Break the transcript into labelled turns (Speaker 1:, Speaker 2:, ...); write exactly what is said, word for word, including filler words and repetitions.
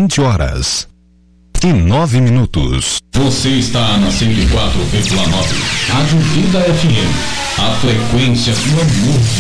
Speaker 1: vinte horas e nove minutos.
Speaker 2: Você está na cento e quatro vírgula nove. Rádio Vida F M. A frequência do amor